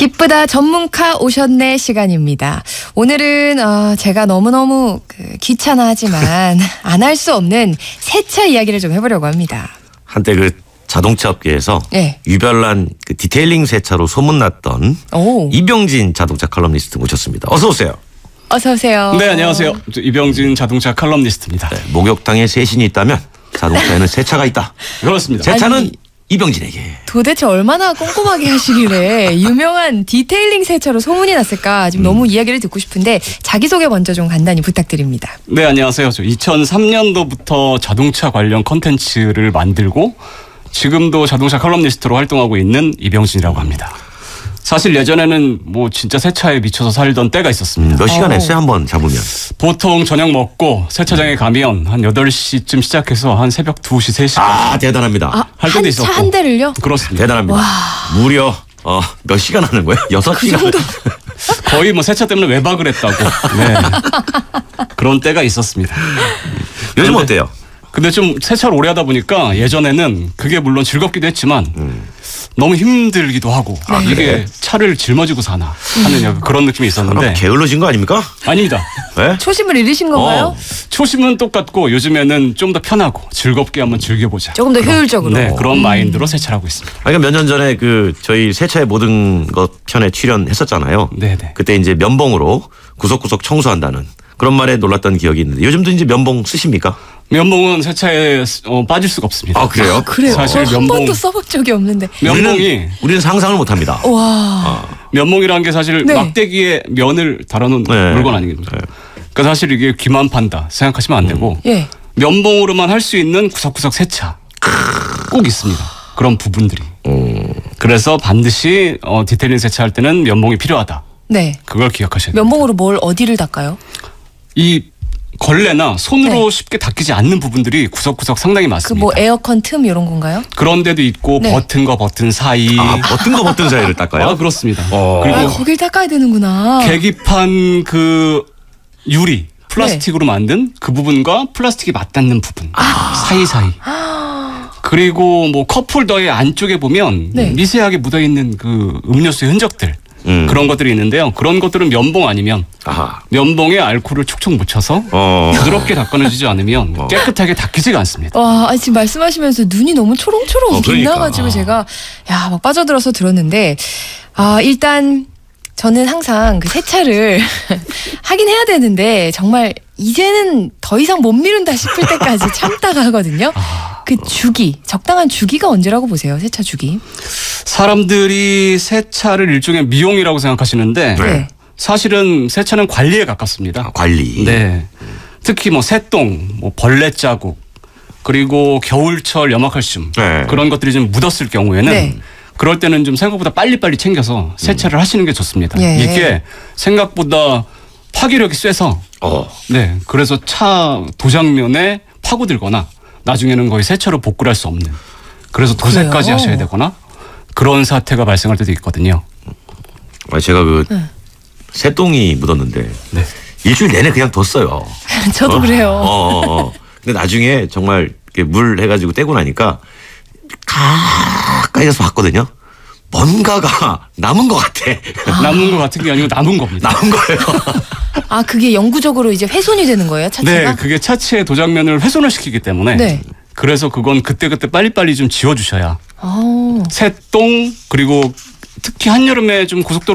기쁘다 전문가 오셨네 시간입니다. 오늘은 제가 너무너무 귀찮아하지만 안 할 수 없는 세차 이야기를 좀 해보려고 합니다. 한때 자동차 업계에서 네. 유별난 디테일링 세차로 소문났던 이병진 자동차 칼럼니스트 모셨습니다. 어서 오세요. 어서 오세요. 네, 안녕하세요. 이병진 자동차 칼럼니스트입니다. 네, 목욕탕에 세신이 있다면 자동차에는 세차가 있다. 그렇습니다. 세차는 이병진에게. 도대체 얼마나 꼼꼼하게 하시길래 유명한 디테일링 세차로 소문이 났을까 지금 너무 이야기를 듣고 싶은데 자기소개 먼저 좀 간단히 부탁드립니다. 네, 안녕하세요. 저 2003년도부터 자동차 관련 컨텐츠를 만들고 지금도 자동차 칼럼니스트로 활동하고 있는 이병진이라고 합니다. 사실 예전에는 진짜 세차에 미쳐서 살던 때가 있었습니다. 몇 시간 했어요? 한번 잡으면? 보통 저녁 먹고 세차장에 가면 한 8시쯤 시작해서 한 새벽 2시, 3시. 아, 대단합니다. 할 때도 있었고. 차 한 대를요? 그렇습니다. 대단합니다. 와. 무려 몇 시간 하는 거예요? 6시간. 거의 세차 때문에 외박을 했다고. 네. 그런 때가 있었습니다. 요즘 어때요? 근데 좀 세차를 오래 하다 보니까 예전에는 그게 물론 즐겁기도 했지만 너무 힘들기도 하고 이게 그래? 차를 짊어지고 사나 하는 약간 그런 느낌이 있었는데 게을러진 거 아닙니까? 아닙니다. 네? 초심을 잃으신 건가요? 초심은 똑같고 요즘에는 좀 더 편하고 즐겁게 한번 즐겨보자. 조금 더 효율적으로. 네, 그런 마인드로 세차를 하고 있습니다. 그러니까 몇 년 전에 저희 세차의 모든 것 편에 출연했었잖아요. 네네. 그때 이제 면봉으로 구석구석 청소한다는 그런 말에 놀랐던 기억이 있는데 요즘도 이제 면봉 쓰십니까? 면봉은 세차에 빠질 수가 없습니다. 아, 그래요? 그래요? 사실 한 번도 써본 적이 없는데. 면봉이 우리는 상상을 못합니다. 와. 면봉이라는 게 사실 네. 막대기에 면을 달아놓은 네. 물건 아니겠습니까? 그러니까 사실 이게 귀만 판다 생각하시면 안 되고 예. 면봉으로만 할 수 있는 구석구석 세차 꼭 있습니다. 그런 부분들이. 그래서 반드시 디테일링 세차할 때는 면봉이 필요하다. 네. 그걸 기억하셔야 돼요. 면봉으로 어디를 닦아요? 이 걸레나 손으로 네. 쉽게 닦이지 않는 부분들이 구석구석 상당히 많습니다. 에어컨 틈 이런 건가요? 그런 데도 있고 네. 버튼과 버튼 사이. 버튼 사이를 닦아요? 그렇습니다. 그리고 거길 닦아야 되는구나. 계기판 유리 플라스틱으로 만든 그 부분과 플라스틱이 맞닿는 부분 사이사이. 그리고 컵홀더의 안쪽에 보면 네. 미세하게 묻어있는 음료수의 흔적들 그런 것들이 있는데요. 그런 것들은 면봉 아니면 면봉에 알코올을 촉촉 묻혀서 부드럽게 닦아내주지 않으면 깨끗하게 닦이지가 않습니다. 와, 지금 말씀하시면서 눈이 너무 초롱초롱 그러니까. 빛나가지고 제가 막 빠져들어서 들었는데 일단 저는 항상 세차를 하긴 해야 되는데 정말 이제는 더 이상 못 미룬다 싶을 때까지 참다가 하거든요. 적당한 주기가 언제라고 보세요? 세차 주기? 사람들이 세차를 일종의 미용이라고 생각하시는데 네. 사실은 세차는 관리에 가깝습니다. 관리. 네. 특히 새똥, 벌레 자국, 그리고 겨울철 염화칼슘 네. 그런 것들이 좀 묻었을 경우에는 네. 그럴 때는 좀 생각보다 빨리빨리 챙겨서 세차를 하시는 게 좋습니다. 예. 이게 생각보다 파괴력이 세서 네. 그래서 차 도장면에 파고들거나 나중에는 거의 세차로 복구를 할 수 없는 그래서 도색까지 그래요? 하셔야 되거나 그런 사태가 발생할 때도 있거든요. 제가 새똥이 묻었는데 네. 일주일 내내 그냥 뒀어요. 저도 그래요. 근데 나중에 정말 이렇게 물 해가지고 떼고 나니까 가까이 가서 봤거든요. 뭔가가 남은 것 같아. 남은 것 같은 게 아니고 남은 겁니다. 남은 거예요. 그게 영구적으로 이제 훼손이 되는 거예요, 차체가? 네, 그게 차체의 도장면을 훼손을 시키기 때문에 네. 그래서 그건 그때그때 빨리빨리 좀 지워주셔야 새똥 그리고 특히 한여름에 좀 고속도로